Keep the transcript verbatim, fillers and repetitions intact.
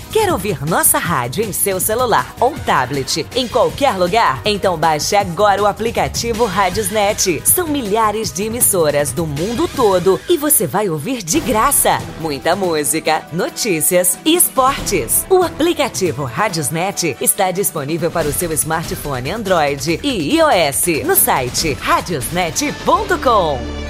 Quer ouvir nossa rádio em seu celular ou tablet, em qualquer lugar? Então baixe agora o aplicativo Radiosnet. São milhares de emissoras do mundo todo e você vai ouvir de graça muita música, notícias e esportes. O aplicativo Radiosnet está disponível para o seu smartphone Android e iOS no site radiosnet ponto com.